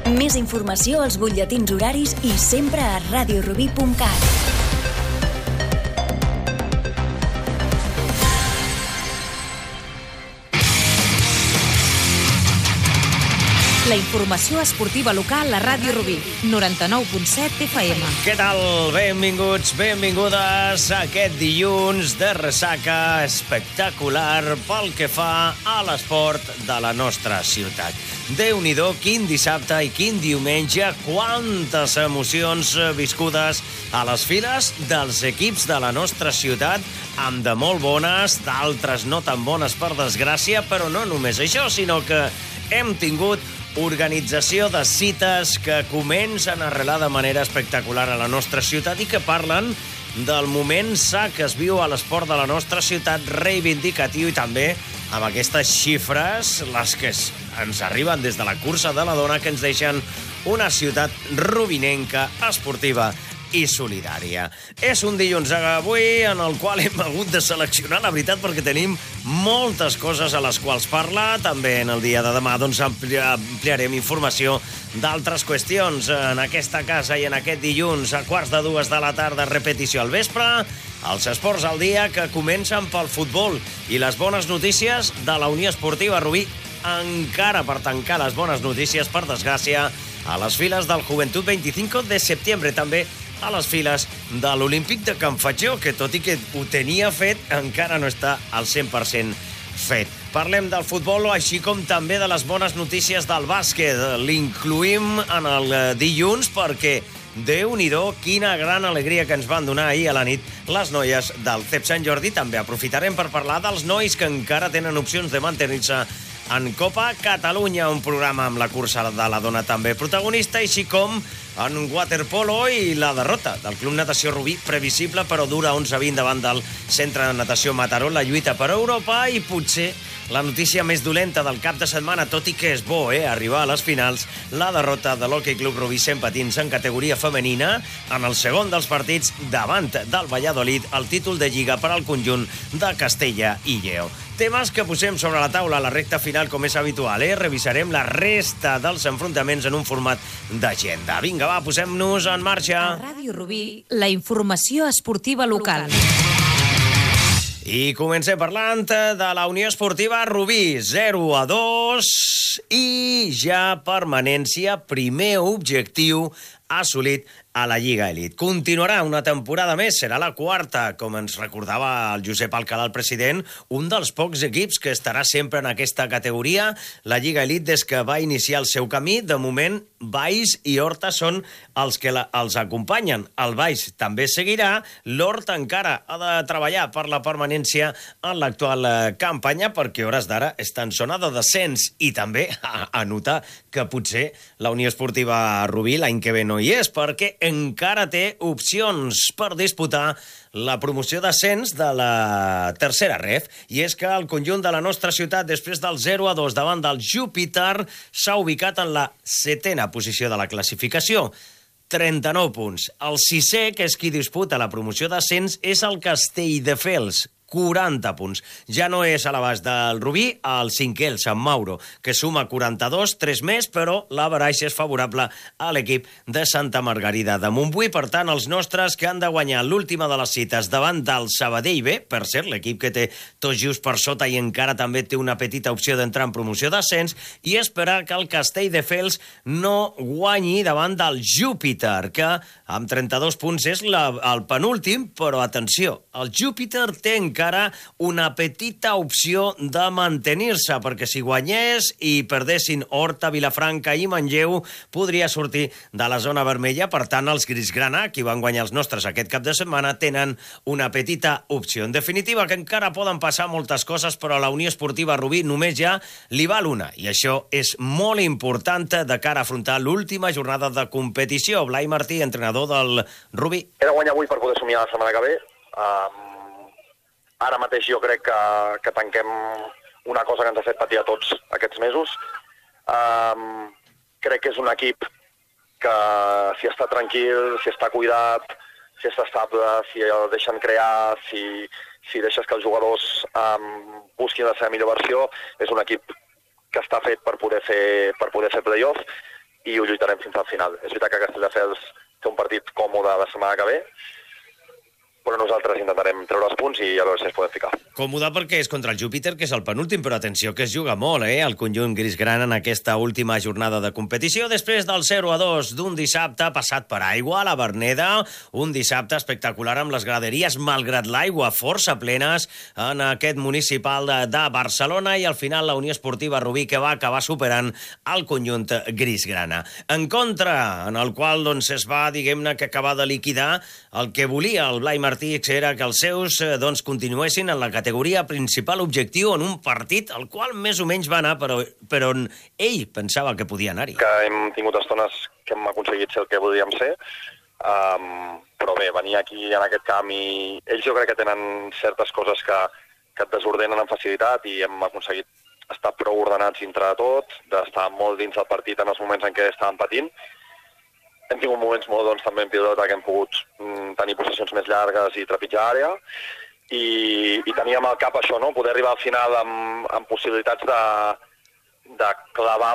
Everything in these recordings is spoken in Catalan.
Més informació als butlletins horaris i sempre a radiorubí.cat. La informació esportiva local a Ràdio Rubí, 99.7 FM. Què tal? Benvinguts, benvingudes a aquest dilluns de ressaca espectacular pel que fa a l'esport de la nostra ciutat. Déu-n'hi-do, quin dissabte i quin diumenge, quantes emocions viscudes a les files dels equips de la nostra ciutat, amb de molt bones, d'altres no tan bones per desgràcia, però no només això, sinó que hem tingut organització de cites que comencen a arrelar de manera espectacular a la nostra ciutat i que parlen del moment sa que es viu a l'esport de la nostra ciutat, reivindicatiu, i també amb aquestes xifres, les que ens arriben des de la cursa de la dona, que ens deixen una ciutat rubinenca, esportiva i solidària. És un dilluns avui en el qual hem hagut de seleccionar, la veritat, perquè tenim moltes coses a les quals parlar. També en el dia de demà doncs, ampliarem informació d'altres qüestions en aquesta casa, i en aquest dilluns a 1:45 de la tarda, repetició al vespre, els esports al dia, que comencen pel futbol i les bones notícies de la Unió Esportiva Rubí, encara per tancar les bones notícies, per desgràcia, a les files del Joventut 25 de setembre, també a les files de l'Olímpic de Can Fatjó, que tot i que ho tenia fet, encara no està al 100% fet. Parlem del futbol, així com també de les bones notícies del bàsquet. L'incluïm en el dilluns perquè, Déu-n'hi-do, quina gran alegria que ens van donar ahir a la nit les noies del CEP Sant Jordi. També aprofitarem per parlar dels nois que encara tenen opcions de mantenir-se en Copa Catalunya, un programa amb la cursa de la dona també protagonista, així com en waterpolo i la derrota del Club Natació Rubí, previsible però dura, 11-20 davant del Centre de Natació Mataró, la lluita per Europa, i potser la notícia més dolenta del cap de setmana, tot i que és bo arribar a les finals, la derrota de l'Hockey Club Rubí 100 Patins en categoria femenina en el segon dels partits davant del Valladolid, el títol de Lliga per al conjunt de Castella i Lleó. Temes que posem sobre la taula a la recta final, com és habitual. Revisarem la resta dels enfrontaments en un format d'agenda. Vinga, va, posem-nos en marxa. A Ràdio Rubí, la informació esportiva local. I comencem parlant de la Unió Esportiva Rubí, 0-2, i ja permanència, primer objectiu assolit a la Lliga Elit. Continuarà una temporada més, serà la quarta, com ens recordava el Josep Alcalà, el president, un dels pocs equips que estarà sempre en aquesta categoria, la Lliga Elit, des que va iniciar el seu camí. De moment, Valls i Horta són els que els acompanyen. El Valls també seguirà, l'Horta encara ha de treballar per la permanència en l'actual campanya, perquè a hores d'ara està en zona de descens, i també a notar que potser la Unió Esportiva Rubí l'any que ve no hi és, perquè encara té opcions per disputar la promoció d'ascens de la tercera ref, i és que el conjunt de la nostra ciutat, després del 0-2 davant del Júpiter, s'ha ubicat en la 7a posició de la classificació, 39 punts. El 6è, que és qui disputa la promoció d'ascens, és el Castelldefels, 40 punts. Ja no és a l'abast del Rubí, el 5è, el Sant Mauro, que suma 42, 3 més, però la baraixa és favorable a l'equip de Santa Margarida de Montbui. Per tant, els nostres, que han de guanyar l'última de les cites davant del Sabadell B, per cert, l'equip que té tot just per sota i encara també té una petita opció d'entrar en promoció d'ascens, i esperar que el Castelldefels no guanyi davant del Júpiter, que amb 32 punts és el penúltim, però atenció, el Júpiter té encara una petita opció de mantenir-se, perquè si guanyés i perdessin Horta, Vilafranca i Manlleu, podria sortir de la zona vermella. Per tant, els Grisgrana, qui van guanyar els nostres aquest cap de setmana, tenen una petita opció. En definitiva, que encara poden passar moltes coses, però a la Unió Esportiva Rubí només ja li val una, i això és molt important de cara a afrontar l'última jornada de competició. Blai Martí, entrenador del Rubí. He de guanyar avui per poder somiar la setmana que ve. Ara mateix jo crec que tanquem una cosa que ens ha fet patir a tots aquests mesos. Crec que és un equip que si està tranquil, si està cuidat, si està estable, si el deixen crear, si deixes que els jugadors busquin la seva millor versió, és un equip que està fet per poder fer playoff, i ho lluitarem fins al final. És veritat que Castelldefels té un partit còmode la setmana que ve, però nosaltres intentarem treure els punts i a veure si ens podem ficar. Còmode perquè és contra el Júpiter, que és el penúltim, però atenció que es juga molt, el conjunt grisgrana en aquesta última jornada de competició. Després del 0-2 d'un dissabte passat per aigua a la Verneda, un dissabte espectacular amb les graderies, malgrat l'aigua, força plenes en aquest municipal de Barcelona, i al final la Unió Esportiva Rubí, que va acabar superant el conjunt grisgrana. En contra, en el qual doncs, es va, diguem-ne, que acabar de liquidar el que volia el Blai Martí, era que els seus continuessin en la categoria principal objectiu en un partit al qual més o menys va anar, però on ell pensava que podia anar-hi. Que hem tingut estones que hem aconseguit ser el que volíem ser, però bé, venir aquí en aquest camp i ells jo crec que tenen certes coses que et desordenen amb facilitat i hem aconseguit estar prou ordenats dintre de tot, d'estar molt dins del partit en els moments en què estàvem patint. Hem tingut moments molt també en pilota que hem pogut tenir possessions més llargues i trepitjar àrea i teníem al cap això, no? Poder arribar al final amb possibilitats de clavar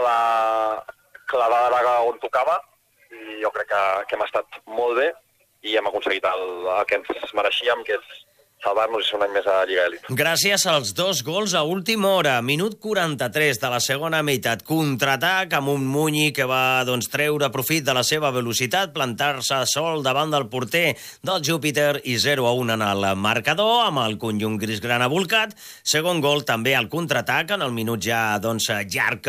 la daga on tocava, i jo crec que hem estat molt bé i hem aconseguit el que ens mereixíem, que és salvar-nos i ser un any més a Lliga Elit. Gràcies als 2 gols a última hora. Minut 43 de la segona meitat. Contraatac amb un Munyi que va treure profit de la seva velocitat, plantar-se sol davant del porter del Júpiter i 0-1 en el marcador, amb el conjunt grisgrana volcat. Segon gol també al contraatac en el minut ja llarg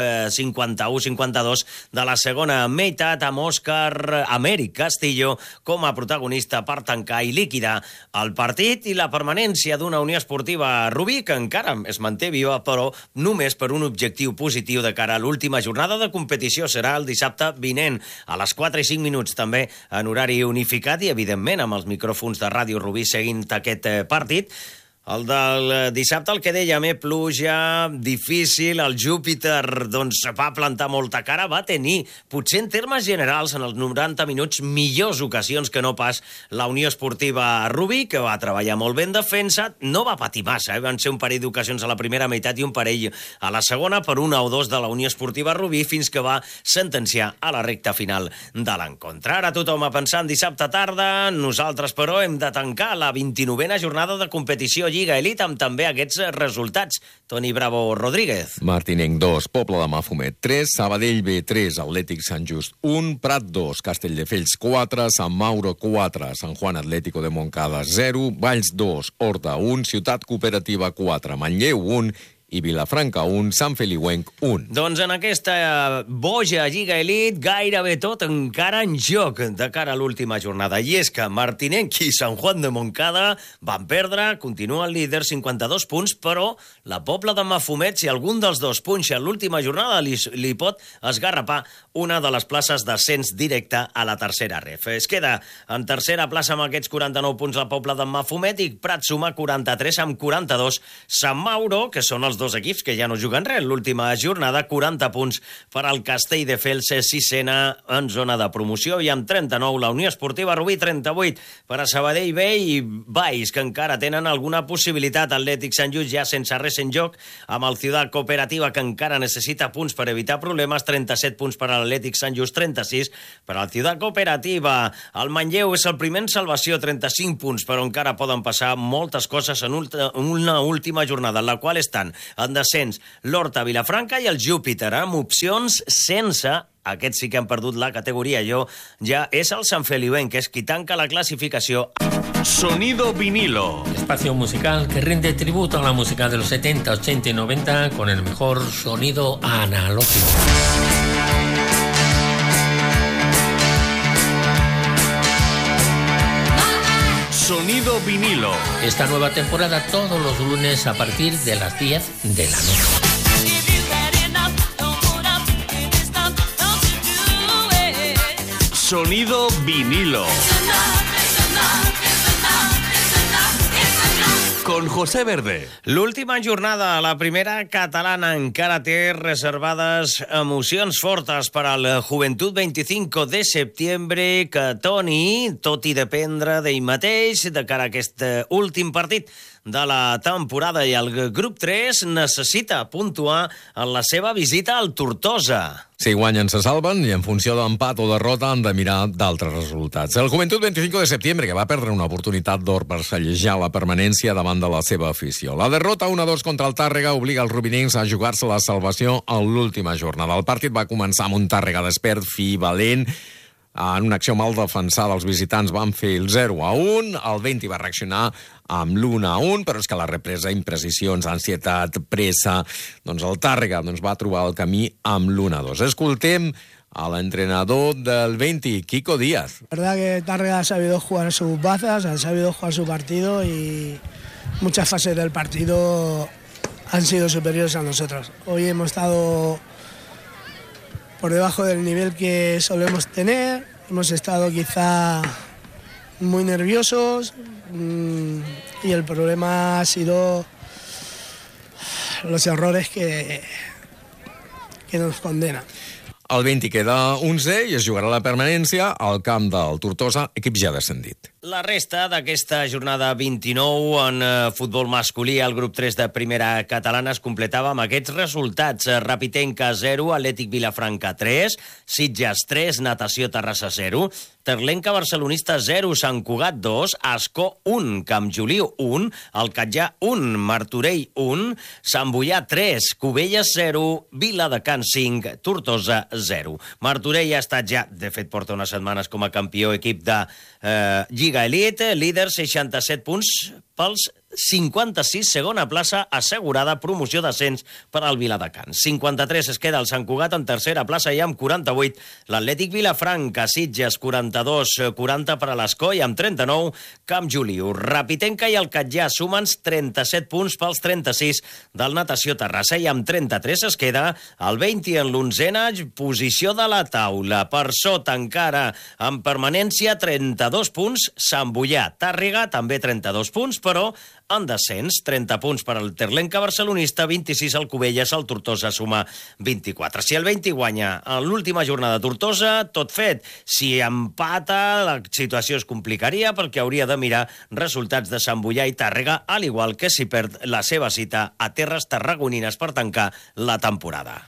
51-52 de la segona meitat, amb Òscar Amèric Castillo com a protagonista per tancar i liquidar el partit, i la permanència d'una Unió Esportiva Rubí que encara es manté viva, però només per un objectiu positiu de cara a l'última jornada de competició. Serà el dissabte vinent a les 4 i 5 minuts, també en horari unificat i evidentment amb els micròfons de Ràdio Rubí seguint aquest partit. El del dissabte, el que dèiem, pluja, difícil, el Júpiter va plantar molta cara, va tenir, potser en termes generals, en els 90 minuts, millors ocasions que no pas la Unió Esportiva Rubí, que va treballar molt bé en defensa, no va patir massa, van ser un parell d'ocasions a la primera meitat i un parell a la segona, per 1 o 2 de la Unió Esportiva Rubí, fins que va sentenciar a la recta final de l'encontre. Ara tothom a pensar en dissabte tarda, nosaltres, però, hem de tancar la 29a jornada de competició Lliga Elit amb també aquests resultats. Toni Bravo Rodríguez. Martinenc 2, Pobla de Mafumet 3, Sabadell B 3, Atlètic Sant Just 1, Prat 2, Castelldefels 4, Sant Mauro 4, Sant Juan Atlético de Montcada 0, Valls 2, Horta 1, Ciutat Cooperativa 4, Manlleu 1 i Vilafranca 1, Sant Feliuenc 1. Doncs en aquesta boja Lliga Elit gairebé tot encara en joc de cara a l'última jornada. I és que Martinenc i Sant Juan de Montcada van perdre, continuen líders, 52 punts, però la Pobla de Mafumet, si algun dels dos punxa en l'última jornada, li pot esgarrapar una de les places d'ascens directe a la tercera ref. Es queda en tercera plaça amb aquests 49 punts la Pobla de Mafumet i Prat suma 43 amb 42. Sant Mauro, que són els dos equips que ja no juguen res. L'última jornada, 40 punts per al Castelldefels, sisena en zona de promoció, i amb 39 la Unió Esportiva Rubí, 38 per a Sabadell B i Valls, que encara tenen alguna possibilitat. Atlètic Sant Just ja sense res en joc, amb el Ciutat Cooperativa, que encara necessita punts per evitar problemes, 37 punts per a l'Atlètic Sant Just, 36 per al Ciutat Cooperativa. El Manlleu és el primer en salvació, 35 punts, però encara poden passar moltes coses en una última jornada, en la qual estan en descens l'Horta, Vilafranca i el Júpiter, amb opcions sense, aquests sí que han perdut la categoria, ja és el Sant Feliuenc, que és qui tanca la clasificació. Sonido vinilo. Espacio musical que rinde tributo a la música de los 70, 80 y 90 con el mejor sonido analógico. Sonido vinilo. Esta nueva temporada todos los lunes a partir de las 10 de la noche. Sonido vinilo. Con José Verde. L'última jornada, la primera catalana, encara té reservades emocions fortes per al Joventut 25 de setembre, que Toni, tot i dependre d'ell mateix, de cara a aquest últim partit de la temporada i el grup 3 necessita puntuar en la seva visita al Tortosa. Si guanyen se salven i en funció d'empat o derrota han de mirar d'altres resultats. El Joventut 25 de setembre, que va perdre una oportunitat d'or per sellejar la permanència davant de la seva afició. La derrota 1-2 contra el Tàrrega obliga els rubinencs a jugar-se la salvació a l'última jornada. El partit va començar amb un Tàrrega despert, fi, valent. En una acció mal defensada, els visitants van fer el 0-1, el Venti va reaccionar amb l'1-1, però és que la represa, imprecisions, ansietat, pressa, doncs el Tàrrega va trobar el camí amb l'1-2. Escoltem a l'entrenador del Venti, Kiko Díaz. La verdad que Tàrrega ha sabido jugar sus bazas, ha sabido jugar su partido y muchas fases del partido han sido superiores a nosotros. Hoy hemos estado por debajo del nivel que solemos tener, hemos estado quizá muy nerviosos y el problema ha sido los errores que nos condenan. El Venti queda 11 i es jugarà la permanència al camp del Tortosa, equip ja descendit. La resta d'aquesta jornada 29 en futbol masculí al grup 3 de primera catalana es completava amb aquests resultats. Rapitenca 0, Atlètic Vilafranca 3, Sitges 3, Natació Terrassa 0, Terlenca Barcelonista 0, Sant Cugat 2, Ascó 1, Camp Juliu 1, Alcatjà 1, Martorell 1, Sant Boià 3, Cubelles 0, Viladecans 5, Tortosa 0. Martorell ha estat ja, de fet porta unes setmanes com a campió equip de Lliga Elite, líder 67 punts pels 56, segona plaça assegurada, promoció d'ascens per al Viladecans. 53 es queda el Sant Cugat en tercera plaça i amb 48 l'Atlètic Vilafranca, Sitges 42, 40 per a l'Escó i amb 39 Camp Juliu. Rapitenca i Alcatjà sumen 37 punts pels 36 del Natació Terrassa i amb 33 es queda el 20 en l'11a posició de la taula. Per sota encara en permanència 32 punts Sant Boià, Tàrrega també 32 punts, però en descens, 30 punts per al Terlenca barcelonista, 26 al Cubelles, el Tortosa suma 24. Si el 20 guanya en l'última jornada de Tortosa, tot fet. Si empata, la situació es complicaria perquè hauria de mirar resultats de Sant Boià i Tàrrega, al igual que si perd la seva cita a terres tarragonines per tancar la temporada.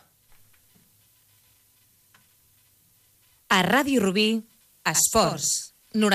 A Ràdio Rubí, Esports,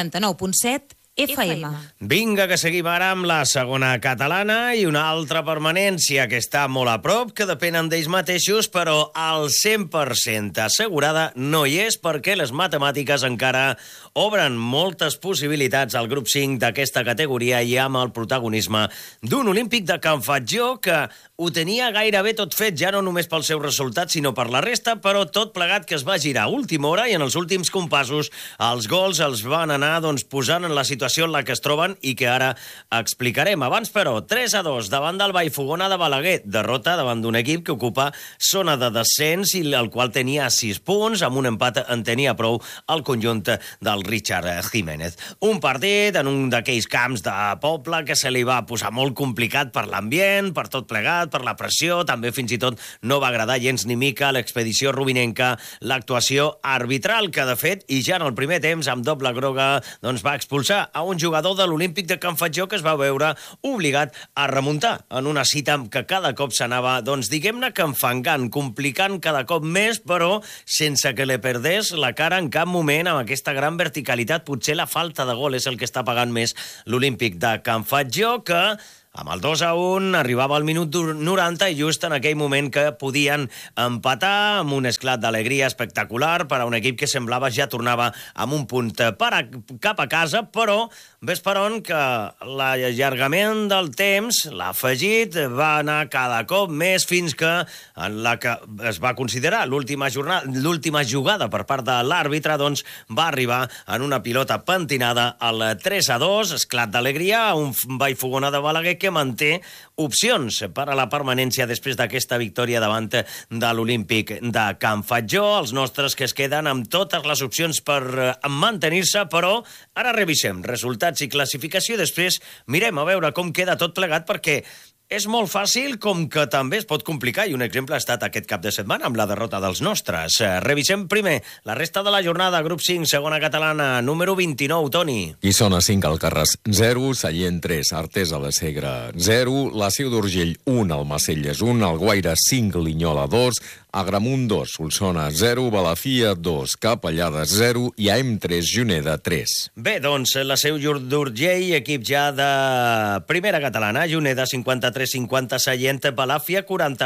99.7 FM. Vinga, que seguim ara amb la segona catalana i una altra permanència que està molt a prop, que depenen d'ells mateixos, però al 100% assegurada no hi és perquè les matemàtiques encara obren moltes possibilitats al grup 5 d'aquesta categoria i amb el protagonisme d'un olímpic de Can Fatjó que ho tenia gairebé tot fet, ja no només pel seu resultat, sinó per la resta, però tot plegat que es va girar a última hora i en els últims compassos els gols els van anar posant en la situació en la que es troben i que ara explicarem. Abans, però, 3-2 davant del Vallfogona de Balaguer, derrota davant d'un equip que ocupa zona de descens i el qual tenia 6 punts, amb un empat en tenia prou el conjunt del Richard Jiménez. Un partit en un d'aquells camps de poble que se li va posar molt complicat per l'ambient, per tot plegat, per la pressió, també fins i tot no va agradar gens ni mica a l'expedició rubinenca l'actuació arbitral, que de fet, i ja en el primer temps, amb doble groga, doncs va expulsar a un jugador de l'Olímpic de Can Fatjó que es va veure obligat a remuntar en una cita que cada cop s'anava, doncs diguem-ne que enfangant, complicant cada cop més, però sense que li perdés la cara en cap moment amb aquesta gran verticalitat. Potser la falta de gol és el que està pagant més l'Olímpic de Can Fatjó, que amb el 2-1 arribava al minut 90 i just en aquell moment que podien empatar amb un esclat d'alegria espectacular per a un equip que semblava ja tornava amb un punt cap a casa, però ves per on que l'allargament del temps, l'afegit, va anar cada cop més fins que en la que es va considerar l'última jugada per part de l'àrbitre, doncs va arribar en una pilota pentinada al 3-2, esclat d'alegria, un Vallfogona de Balaguer que manté opcions per a la permanència després d'aquesta victòria davant de l'Olímpic de Can Fatjó. Els nostres que es queden amb totes les opcions per mantenir-se, però ara revisem resultats i classificació i després mirem a veure com queda tot plegat, perquè és molt fàcil com que també es pot complicar, i un exemple ha estat aquest cap de setmana amb la derrota dels nostres. Revisem primer la resta de la jornada, grup 5, segona catalana, número 29, Toni. Guissona 5, Alcarràs 0, Sallent 3, Artesa de Segre 0, la Seu d'Urgell 1, Almacelles 1, Alguaire 5, Linyola 2, Agramunt 2, Solsona 0, Balafia 2, Capellades 0 i AM3, Juneda 3. Bé, doncs, la Seu d'Urgell, equip ja de primera catalana, Juneda 53-50, Sallent, Balàfia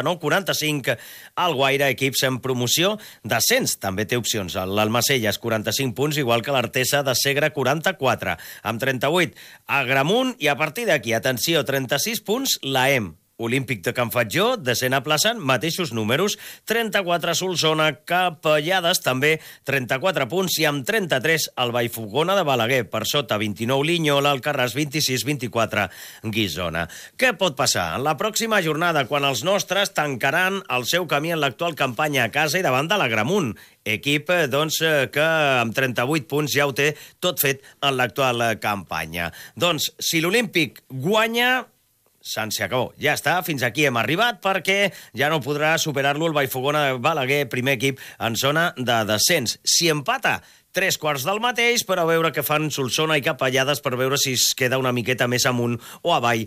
49-45, Alguaire, equips en promoció, descens, també té opcions, l'Almacelles 45 punts, igual que l'Artesa de Segre 44, amb 38, Agramunt, i a partir d'aquí, atenció, 36 punts, l'AEM. Olímpic de Can Fatjó, descent a plaçant, mateixos números, 34 Solsona, Capellades també 34 punts i amb 33 el Vallfogona de Balaguer, per sota 29 Linyola, Alcarràs 26-24 Guissona. Què pot passar? En la pròxima jornada, quan els nostres tancaran el seu camí en l'actual campanya a casa i davant de l'Agramunt, equip doncs, que amb 38 punts ja ho té tot fet en l'actual campanya. Doncs, si l'Olímpic guanya, se'n acabó. Ja està, fins aquí hem arribat perquè ja no podrà superar-lo el Vallfogona de Balaguer, primer equip en zona de descens. Si empata, 3/4 del mateix, però a veure què fan Solsona i Capellades per veure si es queda una miqueta més amunt o avall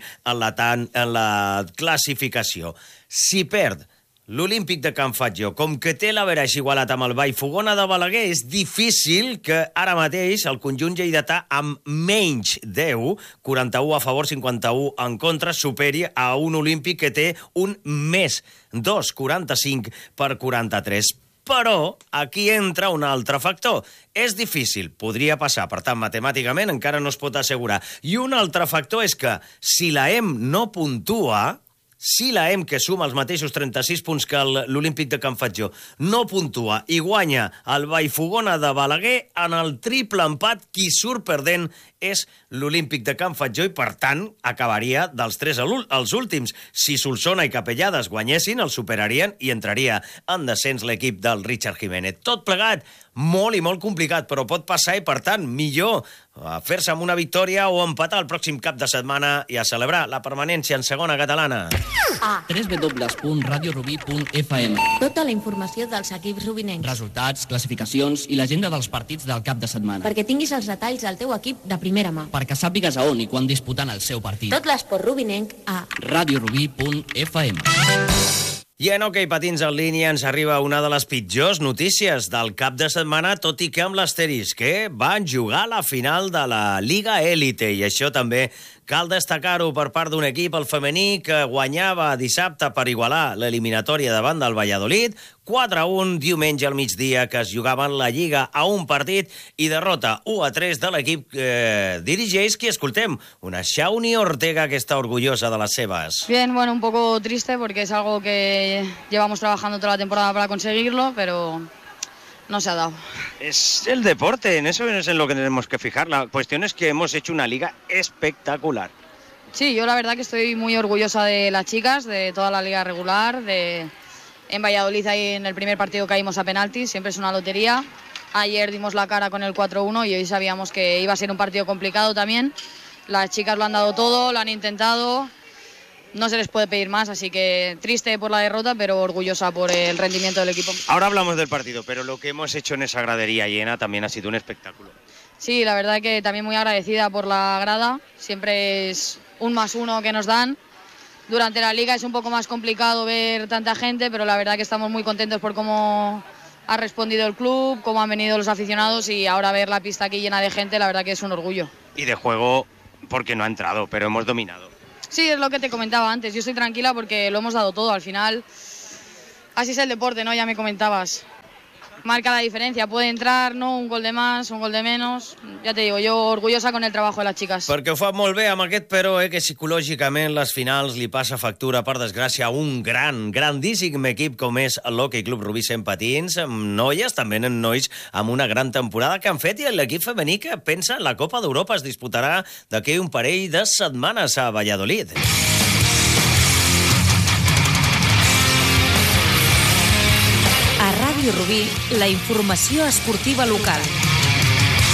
en la classificació. Si perd l'Olímpic de Can Fatjó, com que té l'averaix igualat amb el Vallfogona de Balaguer, és difícil que ara mateix el conjunt lleidatà amb menys 10, 41 a favor, 51 en contra, superi a un Olímpic que té un més 2, 45 per 43. Però aquí entra un altre factor. És difícil, podria passar, per tant, matemàticament encara no es pot assegurar. I un altre factor és que si l'AEM no puntua, si l'AEM, que suma els mateixos 36 punts que l'Olímpic de Can Fatjó, no puntua i guanya el Vallfogona de Balaguer, en el triple empat, qui surt perdent és l'Olímpic de Can Fatjó i, per tant, acabaria dels 3 als últims. Si Solsona i Capellades guanyessin, el superarien i entraria en descens l'equip del Richard Jiménez. Tot plegat, molt i molt complicat, però pot passar i, per tant, millor fer-se amb una victòria o empatar el pròxim cap de setmana i a celebrar la permanència en segona catalana. www.radiorubí.fm. Tota la informació dels equips rubinencs. Resultats, classificacions i l'agenda dels partits del cap de setmana. Perquè tinguis els detalls del teu equip de primera mà. Perquè sàpigues a on i quan disputant el seu partit. Tot l'esport rubinenc a radiorubí.fm. I en hoquei patins en línia ens arriba una de les pitjors notícies del cap de setmana, tot i que amb l'Asteris, que van jugar a la final de la Liga Élite, i això també cal destacar-ho per part d'un equip, el femení, que guanyava dissabte per igualar l'eliminatòria davant del Valladolid, 4-1 diumenge al migdia, que es jugaven la Lliga a un partit, i derrota 1-3 de l'equip que dirigeix, qui escoltem, una Shauni Ortega que està orgullosa de les seves. Bien, bueno, un poco triste porque es algo que llevamos trabajando toda la temporada para conseguirlo, pero no se ha dado. Es el deporte, en eso es en lo que tenemos que fijar. La cuestión es que hemos hecho una liga espectacular. Sí, yo la verdad que estoy muy orgullosa de las chicas, de toda la liga regular, en Valladolid ahí en el primer partido caímos a penaltis, siempre es una lotería. Ayer dimos la cara con el 4-1 y hoy sabíamos que iba a ser un partido complicado también. Las chicas lo han dado todo, lo han intentado. No se les puede pedir más, así que triste por la derrota, pero orgullosa por el rendimiento del equipo. Ahora hablamos del partido, pero lo que hemos hecho en esa gradería llena también ha sido un espectáculo. Sí, la verdad que también muy agradecida por la grada. Siempre es 1+1 que nos dan. Durante la liga es un poco más complicado ver tanta gente, pero la verdad que estamos muy contentos por cómo ha respondido el club, cómo han venido los aficionados, y ahora ver la pista aquí llena de gente, la verdad que es un orgullo. Y de juego, porque no ha entrado, pero hemos dominado. Sí, es lo que te comentaba antes. Yo estoy tranquila porque lo hemos dado todo. Al final, así es el deporte, ¿no? Ya me comentabas. Marca la diferencia. Puede entrar, ¿no? Un gol de más, un gol de menos. Ja te digo, jo orgullosa con el trabajo de les xiques. Perquè ho fa molt bé amb aquest però, que psicològicament les finals li passa factura, per desgràcia, a un grandíssim equip com és l'Hockey Club Rubí Sent Patins, amb noies, també en nois, amb una gran temporada que han fet, i l'equip femení que pensa en la Copa d'Europa es disputarà d'aquí un parell de setmanes a Valladolid. A Ràdio Rubí, la informació esportiva local.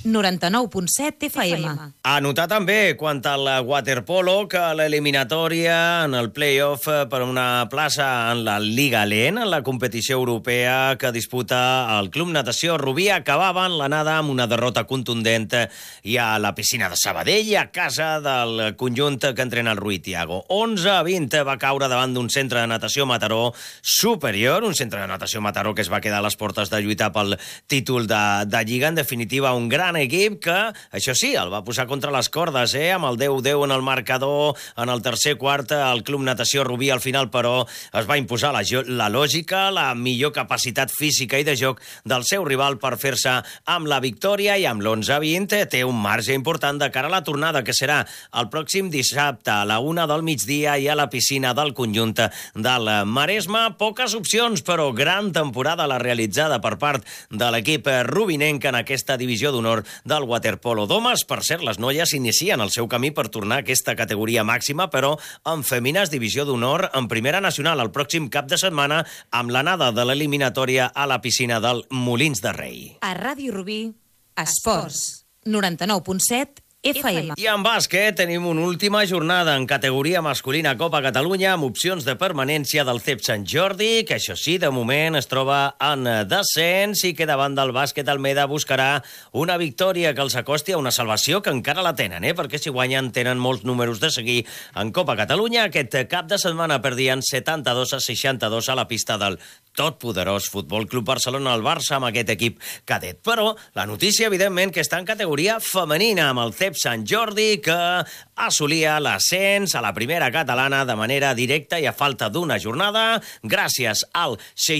99.7 FM. A notar també, quant al waterpolo, que l'eliminatòria en el play-off per una plaça en la Liga Lent, en la competició europea que disputa el Club Natació Rubí, acabava en l'anada amb una derrota contundent i a la piscina de Sabadell, a casa del conjunt que entrena el Rui Tiago. 11-20 va caure davant d'un centre de natació Mataró superior, un centre de natació Mataró que es va quedar a les portes de lluitar pel títol de Lliga. En definitiva, un gran equip que, això sí, el va posar contra les cordes, amb el 10-10 en el marcador, en el tercer quart, el Club Natació Rubí al final, però es va imposar la lògica, la millor capacitat física i de joc del seu rival per fer-se amb la victòria, i amb l'11-20 té un marge important de cara a la tornada, que serà el pròxim dissabte a la 1 del migdia i a la piscina del conjunt del Maresme. Poques opcions, però gran temporada la realitzada per part de l'equip rubinenc en aquesta divisió d'honor del waterpolo d'homes. Per cert, les noies inicien el seu camí per tornar a aquesta categoria màxima, però en femines divisió d'honor en primera nacional el pròxim cap de setmana amb l'anada de l'eliminatòria a la piscina del Molins de Rei. A Ràdio Rubí, Esports, 99.7 FM. I en bàsquet tenim una última jornada en categoria masculina Copa Catalunya amb opcions de permanència del CEP Sant Jordi, que això sí, de moment es troba en descens i que davant del bàsquet Almeda buscarà una victòria que els acosti a una salvació, que encara la tenen, perquè si guanyen tenen molts números de seguir en Copa Catalunya. Aquest cap de setmana perdien 72-62 a la pista del totpoderós Futbol Club Barcelona al Barça amb aquest equip cadet. Però la notícia, evidentment, que està en categoria femenina amb el CEP Sant Jordi, que assolia l'ascens a la primera catalana de manera directa i a falta d'una jornada, gràcies al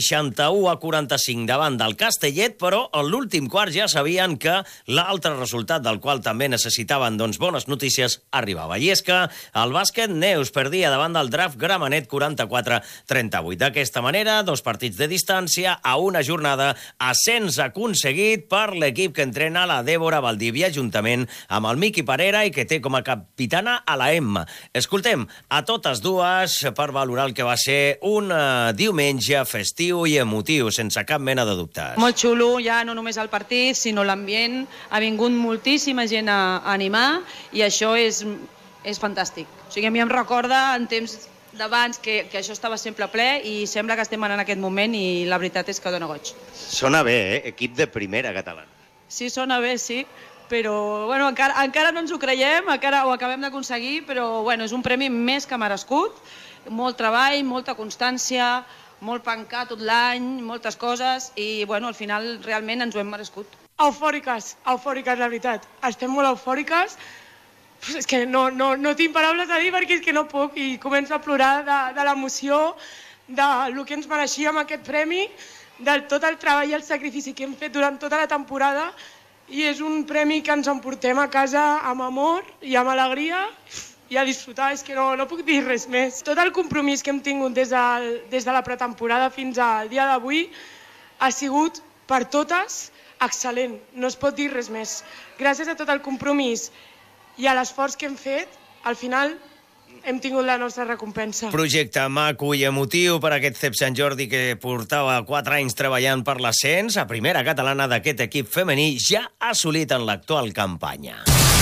61-45 davant del Castellet, però en l'últim quart ja sabien que l'altre resultat del qual també necessitaven bones notícies arribava. I és que el bàsquet Neus perdia davant del Draft Gramenet 44-38. D'aquesta manera, 2 partits de distància a una jornada, ascens aconseguit per l'equip que entrena la Débora Valdivia juntament amb el Miqui Parera i que té com a capitana a la Emma. Escoltem a totes dues per valorar el que va ser un diumenge festiu i emotiu, sense cap mena de dubtes. Molt xulo, ja no només el partit, sinó l'ambient. Ha vingut moltíssima gent a animar i això és fantàstic. O sigui, a mi em recorda en temps d'abans que això estava sempre ple i sembla que estem en aquest moment i la veritat és que dona goig. Sona bé, equip de primera catalana. Sí, sona bé, sí, però bueno, encara no ens ho creiem, encara ho acabem d'aconseguir, però bueno, és un premi més que merescut, molt treball, molta constància, molt pencar tot l'any, moltes coses i bueno, al final realment ens ho hem merescut. Eufòriques, la veritat. Estem molt eufòriques. És que no tinc paraules a dir perquè és que no puc i començo a plorar de l'emoció, del que ens mereixíem aquest premi, de tot el treball i el sacrifici que hem fet durant tota la temporada i és un premi que ens emportem a casa amb amor i amb alegria i a disfrutar, és que no puc dir res més. Tot el compromís que hem tingut des de la pretemporada fins al dia d'avui ha sigut per totes excel·lent, no es pot dir res més. Gràcies a tot el compromís i a l'esforç que hem fet, al final hem tingut la nostra recompensa. Projecte maco i emotiu per aquest CEP Sant Jordi que portava 4 anys treballant per l'ascens a primera catalana d'aquest equip femení ja assolit en l'actual campanya.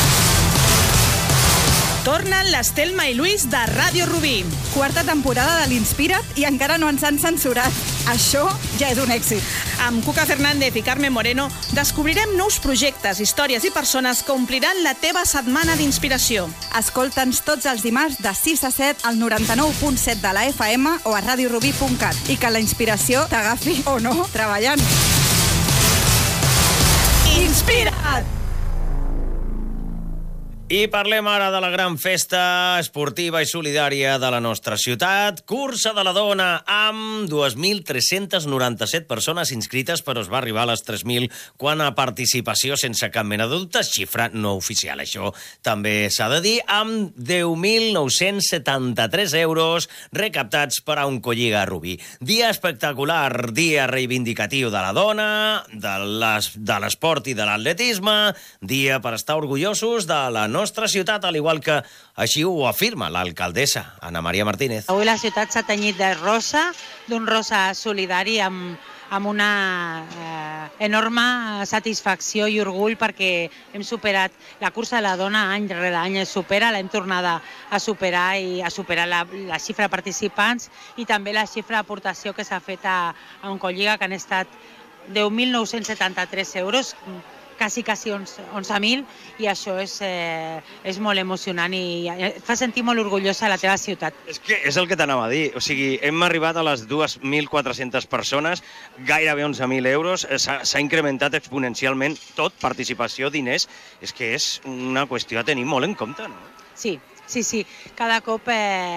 Tornen l'Estelma i Luis de Ràdio Rubí. Quarta temporada de l'Inspira't i encara no ens han censurat. Això ja és un èxit. Amb Cuca Fernández i Carmen Moreno descobrirem nous projectes, històries i persones que ompliran la teva setmana d'inspiració. Escolta'ns tots els dimarts de 6 a 7 al 99.7 de la FM o a radiorubí.cat i que la inspiració t'agafi o no treballant. Inspira't! I parlem ara de la gran festa esportiva i solidària de la nostra ciutat. Cursa de la Dona, amb 2.397 persones inscrites, però es va arribar a les 3.000 quan a participació sense cap mena de dubte, xifra no oficial, això també s'ha de dir, amb 10.973 euros recaptats per a un Colliga Rubí. Dia espectacular, dia reivindicatiu de la dona, de l'esport i de l'atletisme, dia per estar orgullosos de la nostra ciutat, al igual que així ho afirma l'alcaldessa, Ana Maria Martínez. Avui la ciutat s'ha tenyit de rosa, d'un rosa solidari amb una enorme satisfacció i orgull perquè hem superat la cursa de la dona any rere any, es supera, l'hem tornada a superar i a superar la xifra de participants i també la xifra d'aportació que s'ha fet a Oncolliga, que han estat 10.973 euros, quasi 11.000, i això és molt emocionant i et fa sentir molt orgullosa de la teva ciutat. És que és el que t'anava a dir, o sigui, hem arribat a les 2.400 persones, gairebé 11.000 euros, s'ha incrementat exponencialment tot, participació, diners, és que és una qüestió a tenir molt en compte, no? Sí. Cada cop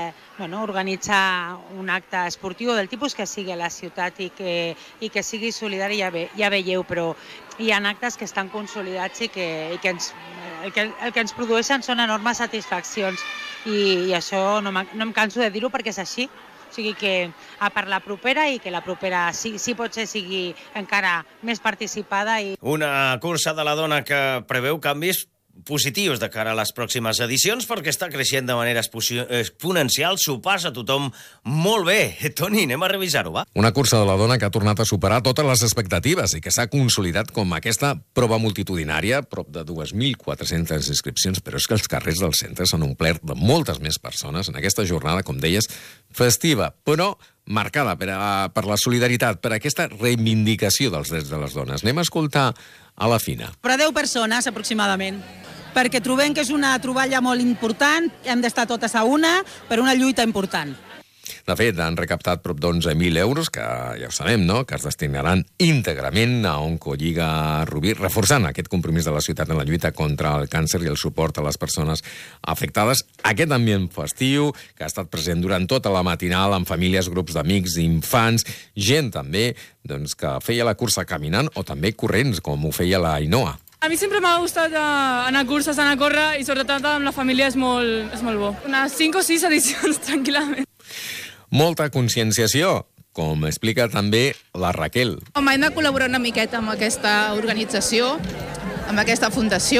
organitzar un acte esportiu del tipus que sigui a la ciutat i que sigui solidari, ja veieu, però hi ha actes que estan consolidats i el que ens produeixen són enormes satisfaccions i això no em canso de dir-ho perquè és així. O sigui que a per la propera i que la propera sí potser sigui encara més participada. Una cursa de la dona que preveu canvis positius de cara a les pròximes edicions perquè està creixent de manera exponencial, s'ho passa tothom molt bé. Toni, anem a revisar-ho, va? Una cursa de la dona que ha tornat a superar totes les expectatives i que s'ha consolidat com aquesta prova multitudinària, prop de 2.400 inscripcions, però és que els carrers del centre s'han omplert de moltes més persones en aquesta jornada, com deies, festiva, però marcada per la solidaritat, per aquesta reivindicació dels drets de les dones. Anem a escoltar a la Fina. Però 10 persones, aproximadament, perquè trobem que és una troballa molt important, hem d'estar totes a una, per una lluita important. De fet, han recaptat prop d'11.000 euros, que ja ho sabem, no?, que es destinaran íntegrament a Oncolliga Rubí, reforçant aquest compromís de la ciutat en la lluita contra el càncer i el suport a les persones afectades. Aquest ambient festiu, que ha estat present durant tota la matinal, amb famílies, grups d'amics, infants, gent també que feia la cursa caminant o també corrents, com ho feia la Ainhoa. A mi sempre m'ha gustat anar a curses, anar a córrer, i sobretot amb la família és molt bo. Unes 5 o 6 edicions, tranquil·lament. Molta conscienciació, com explica també la Raquel. Home, hem de col·laborar una miqueta amb aquesta organització, amb aquesta fundació.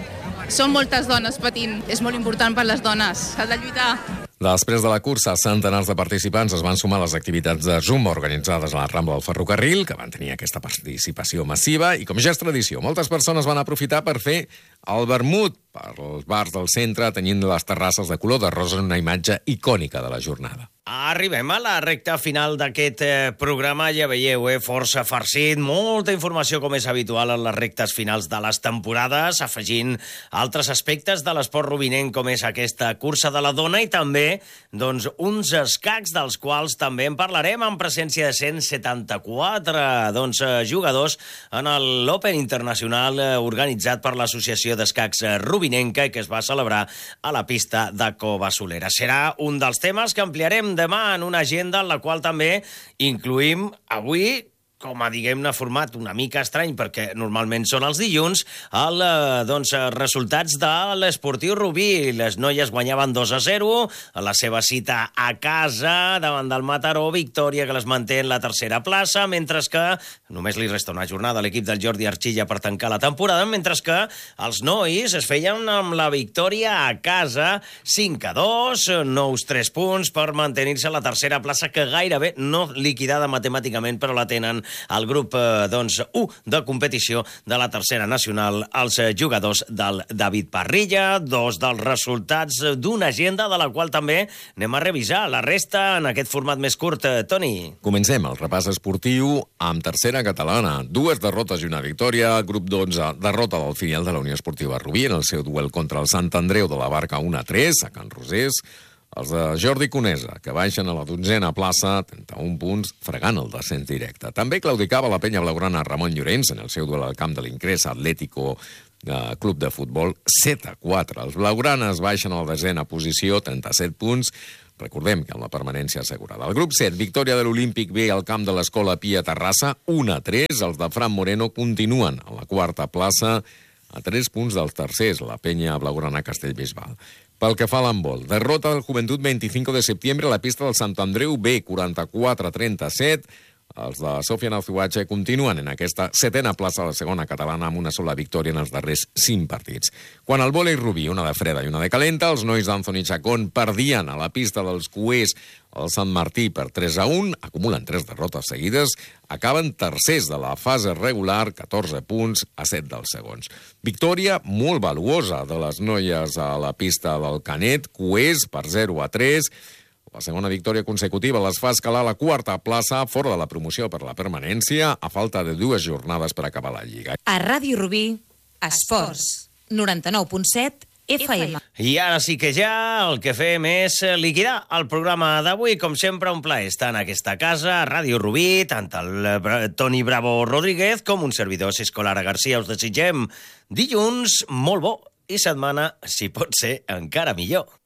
Són moltes dones patint, és molt important per les dones, s'ha de lluitar. Després de la cursa, centenars de participants es van sumar a les activitats de Zumba organitzades a la Rambla del Ferrocarril, que van tenir aquesta participació massiva, i com ja és tradició, moltes persones van aprofitar per fer el vermut per als bars del centre, tenint les terrasses de color de rosa, una imatge icònica de la jornada. Arribem a la recta final d'aquest programa, ja veieu, força farcit, molta informació com és habitual en les rectes finals de les temporades, afegint altres aspectes de l'esport rubinenc com és aquesta cursa de la dona i també uns escacs dels quals també en parlarem en presència de 174 jugadors en l'Open Internacional organitzat per l'Associació d'Escacs Rubinenca que es va celebrar a la pista de Cova Solera. Serà un dels temes que ampliarem demà en una agenda en la qual també incluïm avui, com a, diguem-ne, format una mica estrany, perquè normalment són els dilluns, resultats de l'Esportiu Rubí. Les noies guanyaven 2-0, la seva cita a casa davant del Mataró, victòria que les manté en la tercera plaça, mentre que només li resta una jornada a l'equip del Jordi Archilla per tancar la temporada, mentre que els nois es feien amb la victòria a casa 5-2, nous 3 punts per mantenir-se a la tercera plaça, que gairebé no liquidada matemàticament, però la tenen al grup 1 de competició de la tercera nacional, els jugadors del David Parrilla, 2 dels resultats d'una agenda de la qual també anem a revisar la resta en aquest format més curt. Toni. Comencem el repàs esportiu amb tercera catalana. 2 derrotes i una victòria. Grup 12, derrota del filial de la Unió Esportiva Rubí en el seu duel contra el Sant Andreu de la Barca 1-3 a Can Rosés. Els de Jordi Conesa, que baixen a la 12a plaça, 31 punts, fregant el descens directe. També claudicava la penya blaugrana Ramon Llorenç en el seu duel al camp de l'Incrés Atlético Club de Futbol 7-4. Els blaugranes baixen a la 10a posició, 37 punts. Recordem que amb la permanència assegurada. El grup 7, victòria de l'Olímpic B al camp de l'Escola Pia Terrassa, 1-3. Els de Fran Moreno continuen a la 4a plaça, a 3 punts dels tercers, la penya blaugrana Castellbisbal. Pel que fa a l'handbol, derrota del Joventut 25 de setembre a la pista del Sant Andreu B, 44-37. Els de Sofian Azuache continuen en aquesta 7a plaça de la segona catalana amb una sola victòria en els darrers 5 partits. Quan al vòlei rubí, una de freda i una de calenta, els nois d'Anthony Chacón perdien a la pista dels Cuers el Sant Martí per 3-1, acumulen 3 derrotes seguides, acaben tercers de la fase regular, 14 punts a 7 dels segons. Victòria molt valuosa de les noies a la pista del Canet, Cuers per 0-3, la segona victòria consecutiva les fa escalar a la 4a plaça, fora de la promoció per la permanència, a falta de 2 jornades per acabar la Lliga. A Ràdio Rubí, Esports, 99.7 FM. I ara sí que ja el que fem és liquidar el programa d'avui. Com sempre, un plaer estar en aquesta casa, a Ràdio Rubí, tant el Toni Bravo Rodríguez com un servidor, Escolara Garcia. Us desitgem dilluns molt bo i setmana, si pot ser, encara millor.